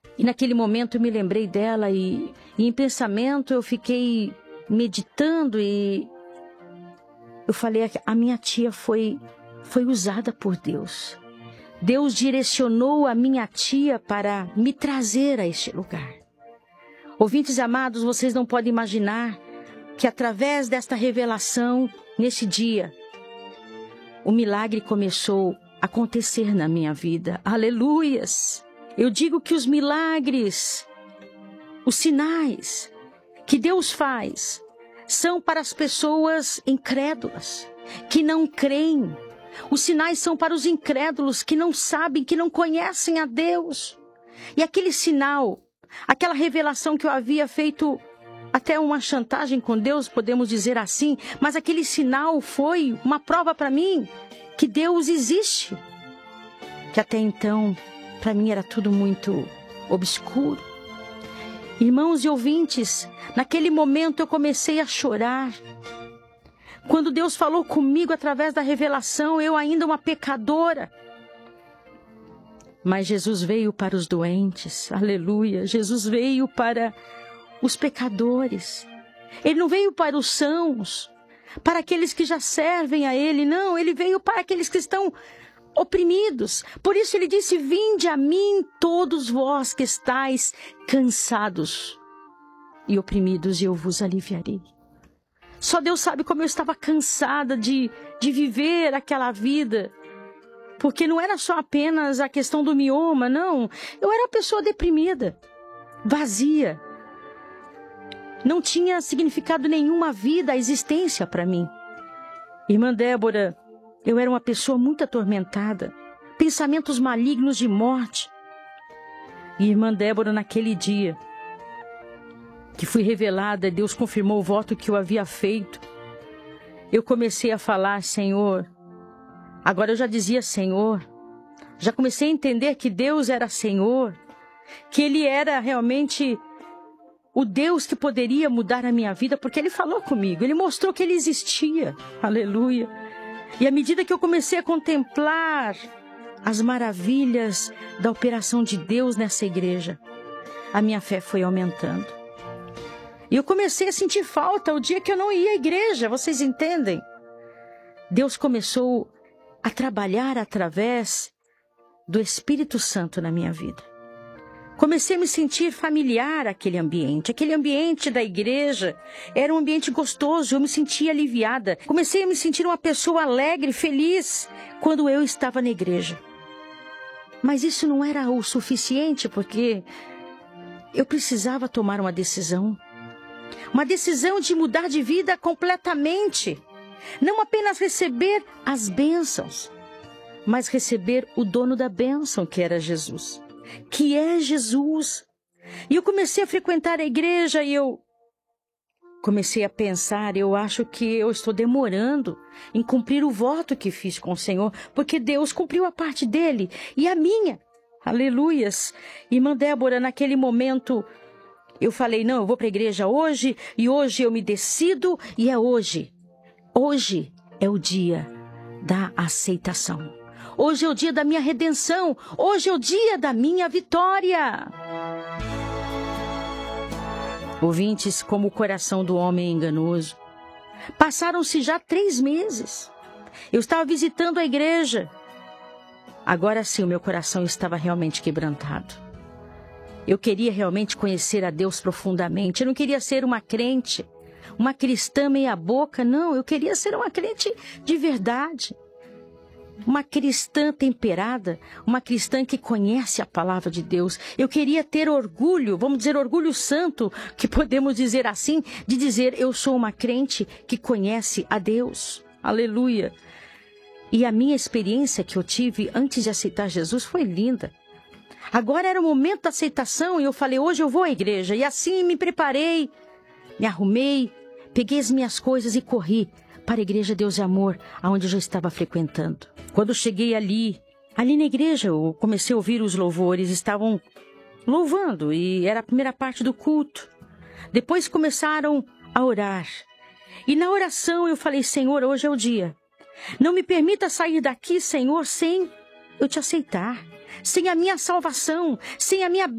E naquele momento eu me lembrei dela e em pensamento eu fiquei meditando e eu falei, a minha tia foi usada por Deus. Deus direcionou a minha tia para me trazer a este lugar. Ouvintes amados, vocês não podem imaginar que através desta revelação, nesse dia, o milagre começou a acontecer na minha vida. Aleluias! Eu digo que os milagres, os sinais que Deus faz, são para as pessoas incrédulas, que não creem. Os sinais são para os incrédulos, que não sabem, que não conhecem a Deus. E aquele sinal, aquela revelação que eu havia feito, até uma chantagem com Deus, podemos dizer assim, mas aquele sinal foi uma prova para mim que Deus existe. Que até então, para mim era tudo muito obscuro. Irmãos e ouvintes, naquele momento eu comecei a chorar. Quando Deus falou comigo através da revelação, eu ainda uma pecadora. Mas Jesus veio para os doentes, aleluia. Jesus veio para os pecadores. Ele não veio para os sãos, para aqueles que já servem a Ele, não. Ele veio para aqueles que estão oprimidos. Por isso Ele disse, vinde a mim todos vós que estáis cansados e oprimidos, e eu vos aliviarei. Só Deus sabe como eu estava cansada de viver aquela vida. Porque não era só apenas a questão do mioma, não. Eu era uma pessoa deprimida, vazia. Não tinha significado nenhuma a vida, a existência para mim. Irmã Débora, eu era uma pessoa muito atormentada. Pensamentos malignos de morte. E irmã Débora, naquele dia que fui revelada, Deus confirmou o voto que eu havia feito. Eu comecei a falar, Senhor. Agora eu já dizia Senhor. Já comecei a entender que Deus era Senhor. Que Ele era realmente o Deus que poderia mudar a minha vida, porque Ele falou comigo. Ele mostrou que Ele existia. Aleluia. E à medida que eu comecei a contemplar as maravilhas da operação de Deus nessa igreja, a minha fé foi aumentando. E eu comecei a sentir falta o dia que eu não ia à igreja, vocês entendem? Deus começou a trabalhar através do Espírito Santo na minha vida. Comecei a me sentir familiar àquele ambiente da igreja era um ambiente gostoso, eu me sentia aliviada. Comecei a me sentir uma pessoa alegre, feliz, quando eu estava na igreja. Mas isso não era o suficiente, porque eu precisava tomar uma decisão de mudar de vida completamente. Não apenas receber as bênçãos, mas receber o dono da bênção, que era Jesus. Que é Jesus. E eu comecei a frequentar a igreja e eu comecei a pensar, eu acho que eu estou demorando em cumprir o voto que fiz com o Senhor, porque Deus cumpriu a parte dele e a minha. Aleluias. Irmã Débora, naquele momento, eu falei, não, eu vou para a igreja hoje, e hoje eu me decido, e é hoje. Hoje é o dia da aceitação. Hoje é o dia da minha redenção. Hoje é o dia da minha vitória. Ouvintes, como o coração do homem é enganoso. Passaram-se já 3 meses. Eu estava visitando a igreja. Agora sim, o meu coração estava realmente quebrantado. Eu queria realmente conhecer a Deus profundamente. Eu não queria ser uma crente, uma cristã meia boca. Não, eu queria ser uma crente de verdade. Uma cristã temperada, uma cristã que conhece a palavra de Deus. Eu queria ter orgulho, vamos dizer orgulho santo, que podemos dizer assim, de dizer eu sou uma crente que conhece a Deus. Aleluia. E a minha experiência que eu tive antes de aceitar Jesus foi linda. Agora era o momento da aceitação e eu falei, hoje eu vou à igreja. E assim me preparei, me arrumei, peguei as minhas coisas e corri para a igreja Deus e Amor, aonde eu já estava frequentando. Quando eu cheguei ali na igreja, eu comecei a ouvir os louvores, estavam louvando e era a primeira parte do culto. Depois começaram a orar. E na oração eu falei, Senhor, hoje é o dia. Não me permita sair daqui, Senhor, sem eu te aceitar, sem a minha salvação, sem a minha